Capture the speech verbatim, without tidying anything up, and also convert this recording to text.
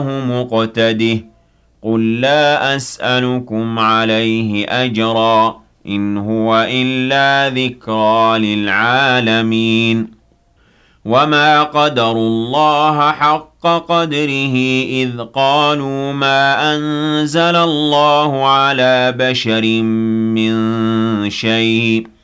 مقتده قل لا أسألكم عليه أجرا إن هو إلا ذكرى للعالمين وما قدروا الله حق قدره إذ قالوا ما أنزل الله على بشر من شيء